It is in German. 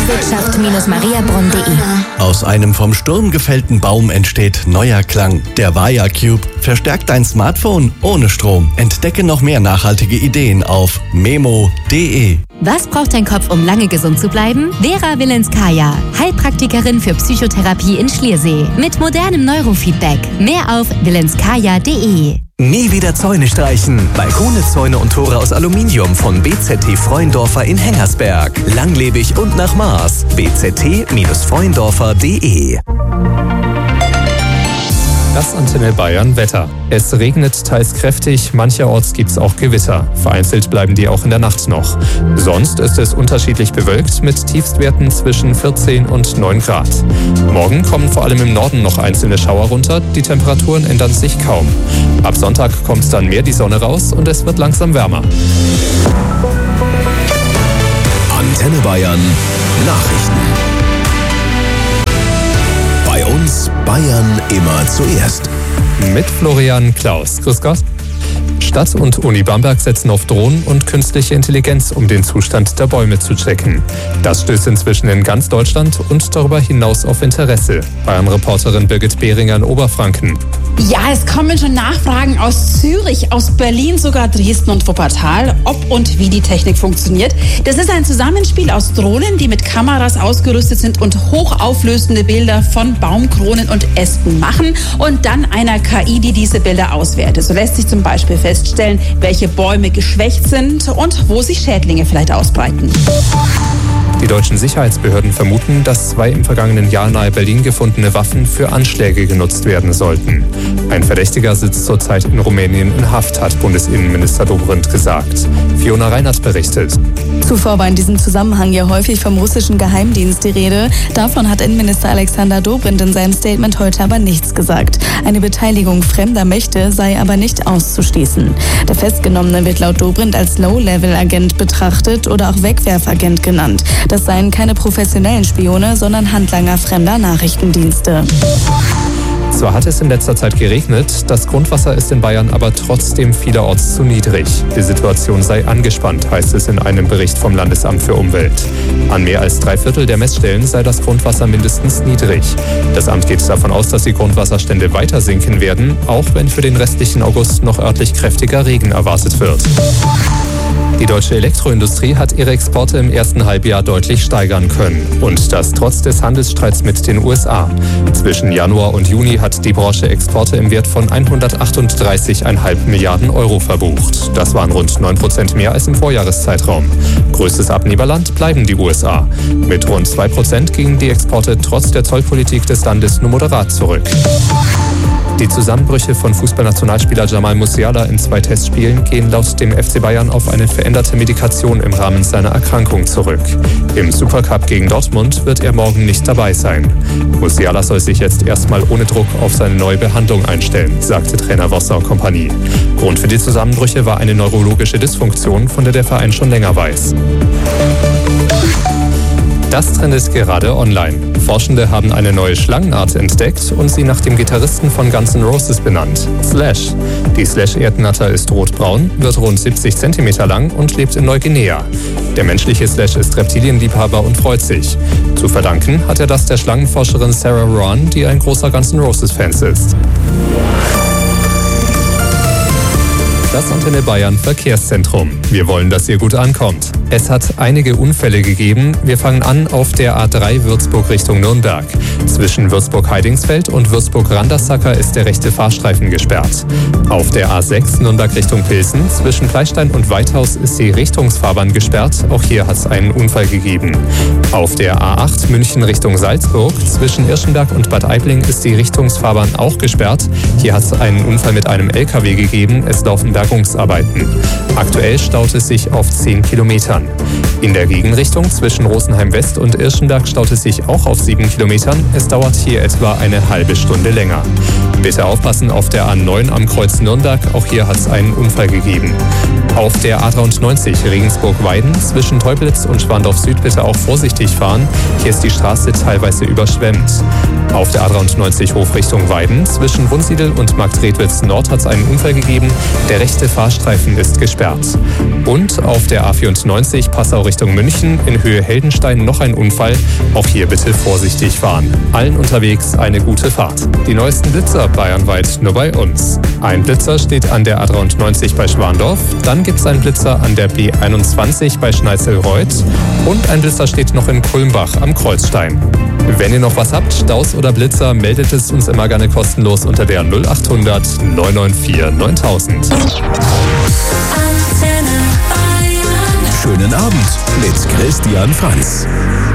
Bauwirtschaft-mariabrunn.de. Aus einem vom Sturm gefällten Baum entsteht neuer Klang. Der Waya Cube verstärkt dein Smartphone ohne Strom. Entdecke noch mehr nachhaltige Ideen auf memo.de. Was braucht dein Kopf, um lange gesund zu bleiben? Vera Wilenskaya, Heilpraktikerin für Psychotherapie in Schliersee. Mit modernem Neurofeedback. Mehr auf wilenskaya.de. Nie wieder Zäune streichen. Balkone, Zäune und Tore aus Aluminium von BZT Freuendorfer in Hengersberg. Langlebig und nach Maß. bzt-freuendorfer.de. Das Antenne Bayern Wetter. Es regnet teils kräftig, mancherorts gibt es auch Gewitter. Vereinzelt bleiben die auch in der Nacht noch. Sonst ist es unterschiedlich bewölkt mit Tiefstwerten zwischen 14 und 9 Grad. Morgen kommen vor allem im Norden noch einzelne Schauer runter, die Temperaturen ändern sich kaum. Ab Sonntag kommt dann mehr die Sonne raus und es wird langsam wärmer. Antenne Bayern Nachrichten. Bei uns Bayern immer zuerst. Mit Florian Klaus. Grüß Gott. Stadt und Uni Bamberg setzen auf Drohnen und künstliche Intelligenz, um den Zustand der Bäume zu checken. Das stößt inzwischen in ganz Deutschland und darüber hinaus auf Interesse. Bayern-Reporterin Birgit Behringer in Oberfranken. Ja, es kommen schon Nachfragen aus Zürich, aus Berlin, sogar Dresden und Wuppertal, ob und wie die Technik funktioniert. Das ist ein Zusammenspiel aus Drohnen, die mit Kameras ausgerüstet sind und hochauflösende Bilder von Baumkronen und Ästen machen und dann einer KI, die diese Bilder auswertet. So lässt sich zum Beispiel feststellen, welche Bäume geschwächt sind und wo sich Schädlinge vielleicht ausbreiten. Die deutschen Sicherheitsbehörden vermuten, dass 2 im vergangenen Jahr nahe Berlin gefundene Waffen für Anschläge genutzt werden sollten. Ein Verdächtiger sitzt zurzeit in Rumänien in Haft, hat Bundesinnenminister Dobrindt gesagt. Fiona Reinhardt berichtet. Zuvor war in diesem Zusammenhang ja häufig vom russischen Geheimdienst die Rede. Davon hat Innenminister Alexander Dobrindt in seinem Statement heute aber nichts gesagt. Eine Beteiligung fremder Mächte sei aber nicht auszuschließen. Der Festgenommene wird laut Dobrindt als Low-Level-Agent betrachtet oder auch Wegwerfagent genannt. Das seien keine professionellen Spione, sondern Handlanger fremder Nachrichtendienste. Zwar hat es in letzter Zeit geregnet, das Grundwasser ist in Bayern aber trotzdem vielerorts zu niedrig. Die Situation sei angespannt, heißt es in einem Bericht vom Landesamt für Umwelt. An mehr als 3/4 der Messstellen sei das Grundwasser mindestens niedrig. Das Amt geht davon aus, dass die Grundwasserstände weiter sinken werden, auch wenn für den restlichen August noch örtlich kräftiger Regen erwartet wird. Die deutsche Elektroindustrie hat ihre Exporte im ersten Halbjahr deutlich steigern können. Und das trotz des Handelsstreits mit den USA. Zwischen Januar und Juni hat die Branche Exporte im Wert von 138,5 Milliarden Euro verbucht. Das waren rund 9% mehr als im Vorjahreszeitraum. Größtes Abnehmerland bleiben die USA. Mit rund 2% gingen die Exporte trotz der Zollpolitik des Landes nur moderat zurück. Die Zusammenbrüche von Fußballnationalspieler Jamal Musiala in 2 Testspielen gehen laut dem FC Bayern auf eine veränderte Medikation im Rahmen seiner Erkrankung zurück. Im Supercup gegen Dortmund wird er morgen nicht dabei sein. Musiala soll sich jetzt erstmal ohne Druck auf seine neue Behandlung einstellen, sagte Trainer Wosser und Kompanie. Grund für die Zusammenbrüche war eine neurologische Dysfunktion, von der der Verein schon länger weiß. Das trendet gerade online. Forschende haben eine neue Schlangenart entdeckt und sie nach dem Gitarristen von Guns N' Roses benannt, Slash. Die Slash-Erdnatter ist rotbraun, wird rund 70 cm lang und lebt in Neuguinea. Der menschliche Slash ist Reptilienliebhaber und freut sich. Zu verdanken hat er das der Schlangenforscherin Sarah Rowan, die ein großer Guns N' Roses-Fan ist. Das Antenne Bayern Verkehrszentrum. Wir wollen, dass ihr gut ankommt. Es hat einige Unfälle gegeben. Wir fangen an auf der A3 Würzburg Richtung Nürnberg. Zwischen Würzburg-Heidingsfeld und Würzburg-Randersacker ist der rechte Fahrstreifen gesperrt. Auf der A6 Nürnberg Richtung Pilsen zwischen Fleischstein und Weithaus ist die Richtungsfahrbahn gesperrt. Auch hier hat es einen Unfall gegeben. Auf der A8 München Richtung Salzburg zwischen Irschenberg und Bad Aibling ist die Richtungsfahrbahn auch gesperrt. Hier hat es einen Unfall mit einem LKW gegeben. Es laufen Bergungsarbeiten. Aktuell staut es sich auf 10 Kilometern. In der Gegenrichtung zwischen Rosenheim West und Irschenberg staut es sich auch auf 7 Kilometern. Es dauert hier etwa eine halbe Stunde länger. Bitte aufpassen auf der A9 am Kreuz Nürnberg. Auch hier hat es einen Unfall gegeben. Auf der A93 Regensburg-Weiden zwischen Teublitz und Schwandorf Süd bitte auch vorsichtig fahren. Hier ist die Straße teilweise überschwemmt. Auf der A93 Hof Richtung Weiden zwischen Wunsiedel und Marktredwitz Nord hat es einen Unfall gegeben. Der rechte Fahrstreifen ist gesperrt. Und auf der A94 A90 Passau Richtung München, in Höhe Heldenstein noch ein Unfall. Auch hier bitte vorsichtig fahren. Allen unterwegs eine gute Fahrt. Die neuesten Blitzer bayernweit nur bei uns. Ein Blitzer steht an der A93 bei Schwandorf, dann gibt es einen Blitzer an der B21 bei Schneizelreuth und ein Blitzer steht noch in Kulmbach am Kreuzstein. Wenn ihr noch was habt, Staus oder Blitzer, meldet es uns immer gerne kostenlos unter der 0800 994 9000. Schönen Abend mit Christian Franz.